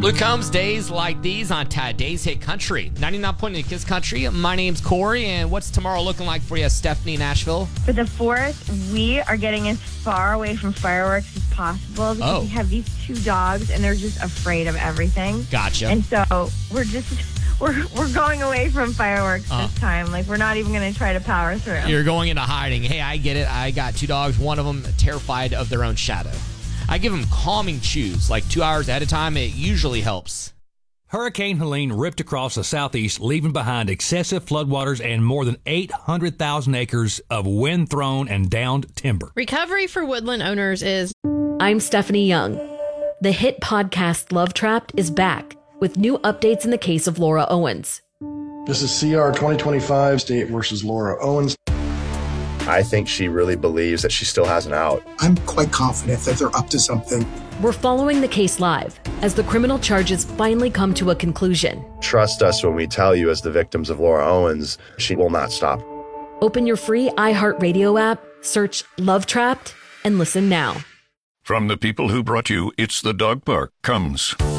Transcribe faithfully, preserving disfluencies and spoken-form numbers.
Luke Combs, days like these on Today's Hit Country. ninety-nine point eight Kiss Country. My name's Corey, and what's tomorrow looking like for you, Stephanie, Nashville? For the fourth, we are getting as far away from fireworks as possible because Oh. we have these two dogs, and they're just afraid of everything. Gotcha. And so we're just we're we're going away from fireworks Uh. this time. Like, we're not even going to try to power through. You're going into hiding. Hey, I get it. I got two dogs, one of them terrified of their own shadow. I give them calming chews, like two hours at a time. It usually helps. Hurricane Helene ripped across the southeast, leaving behind excessive floodwaters and more than eight hundred thousand acres of wind-thrown and downed timber. Recovery for woodland owners is... I'm Stephanie Young. The hit podcast Love Trapped is back with new updates in the case of Laura Owens. This is C R twenty twenty-five, State versus Laura Owens. I think she really believes that she still has an out. I'm quite confident that they're up to something. We're following the case live as the criminal charges finally come to a conclusion. Trust us when we tell you, as the victims of Laura Owens, she will not stop. Open your free iHeartRadio app, search Love Trapped, and listen now. From the people who brought you It's the Dog Park comes...